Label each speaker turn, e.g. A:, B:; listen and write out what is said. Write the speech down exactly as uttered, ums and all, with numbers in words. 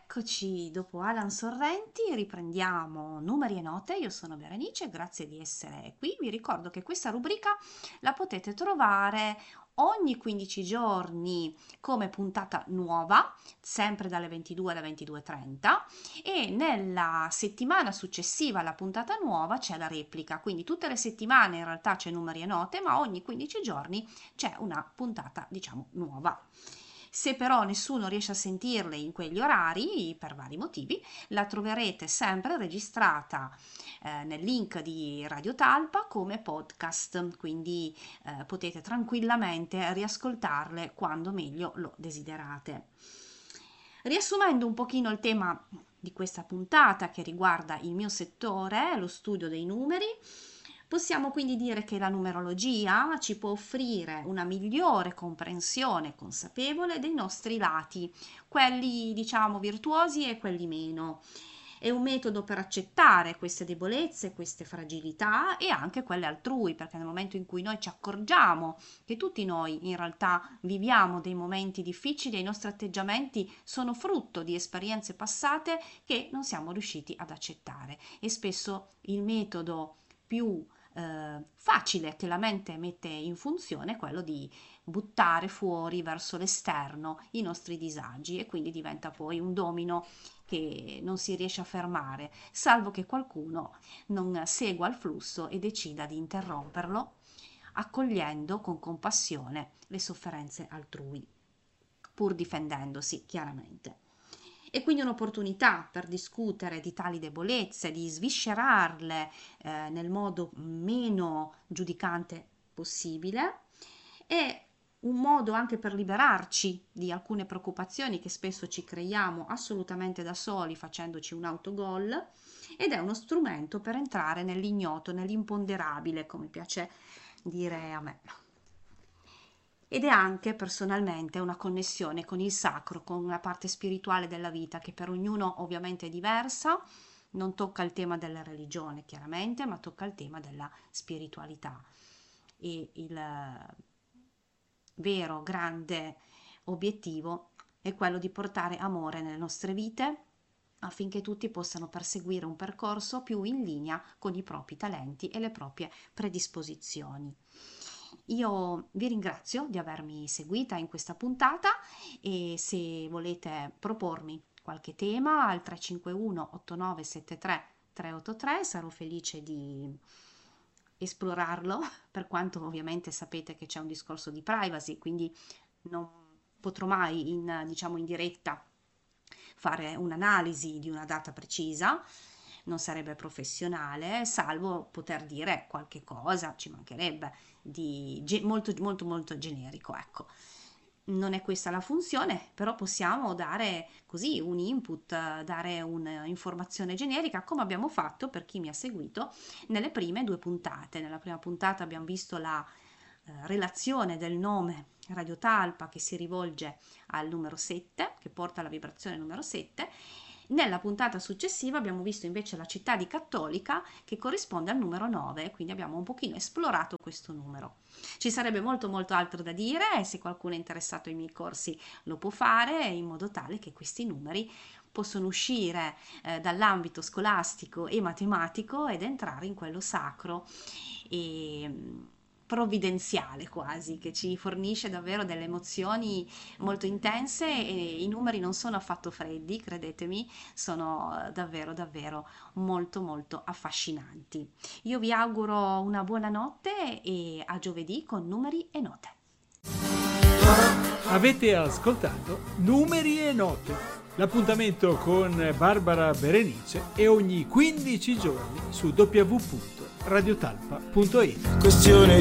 A: Eccoci, dopo Alan Sorrenti riprendiamo Numeri e Note. Io sono Berenice, grazie di essere qui. Vi ricordo che questa rubrica la potete trovare ogni quindici giorni come puntata nuova, sempre dalle ventidue alle ventidue e trenta, e nella settimana successiva alla puntata nuova c'è la replica, quindi tutte le settimane in realtà c'è Numeri e Note, ma ogni quindici giorni c'è una puntata, diciamo, nuova. Se però nessuno riesce a sentirle in quegli orari, per vari motivi, la troverete sempre registrata eh, nel link di Radio Talpa come podcast, quindi eh, potete tranquillamente riascoltarle quando meglio lo desiderate. Riassumendo un pochino il tema di questa puntata che riguarda il mio settore, lo studio dei numeri, possiamo quindi dire che la numerologia ci può offrire una migliore comprensione consapevole dei nostri lati, quelli diciamo virtuosi e quelli meno. È un metodo per accettare queste debolezze, queste fragilità e anche quelle altrui, perché nel momento in cui noi ci accorgiamo che tutti noi in realtà viviamo dei momenti difficili e i nostri atteggiamenti sono frutto di esperienze passate che non siamo riusciti ad accettare, e spesso il metodo più eh, facile che la mente mette in funzione è quello di buttare fuori verso l'esterno i nostri disagi, e quindi diventa poi un domino che non si riesce a fermare, salvo che qualcuno non segua il flusso e decida di interromperlo, accogliendo con compassione le sofferenze altrui, pur difendendosi chiaramente. E quindi un'opportunità per discutere di tali debolezze, di sviscerarle eh, nel modo meno giudicante possibile, e un modo anche per liberarci di alcune preoccupazioni che spesso ci creiamo assolutamente da soli facendoci un autogol, ed è uno strumento per entrare nell'ignoto, nell'imponderabile, come piace dire a me. Ed è anche personalmente una connessione con il sacro, con la parte spirituale della vita, che per ognuno ovviamente è diversa. Non tocca il tema della religione chiaramente, ma tocca il tema della spiritualità. E il vero grande obiettivo è quello di portare amore nelle nostre vite, affinché tutti possano perseguire un percorso più in linea con i propri talenti e le proprie predisposizioni. Io vi ringrazio di avermi seguita in questa puntata, e se volete propormi qualche tema al tre cinque uno otto nove sette tre tre otto tre sarò felice di esplorarlo, per quanto ovviamente sapete che c'è un discorso di privacy, quindi non potrò mai in, diciamo, in diretta fare un'analisi di una data precisa, non sarebbe professionale, salvo poter dire qualche cosa, ci mancherebbe, di ge- molto molto molto generico, ecco. Non è questa la funzione, però possiamo dare così un input, dare un'informazione generica, come abbiamo fatto per chi mi ha seguito nelle prime due puntate. Nella prima puntata abbiamo visto la eh, relazione del nome Radio Talpa, che si rivolge al numero sette, che porta alla vibrazione numero sette. Nella puntata successiva abbiamo visto invece la città di Cattolica, che corrisponde al numero nove, quindi abbiamo un pochino esplorato questo numero. Ci sarebbe molto molto altro da dire, e se qualcuno è interessato ai miei corsi lo può fare, in modo tale che questi numeri possono uscire eh, dall'ambito scolastico e matematico ed entrare in quello sacro e provvidenziale quasi, che ci fornisce davvero delle emozioni molto intense, e i numeri non sono affatto freddi, credetemi, sono davvero davvero molto molto affascinanti. Io vi auguro una buona notte e a giovedì con Numeri e Note.
B: Avete ascoltato Numeri e Note, l'appuntamento con Barbara Berenice è ogni quindici giorni su w w w punto radiotalpa punto it.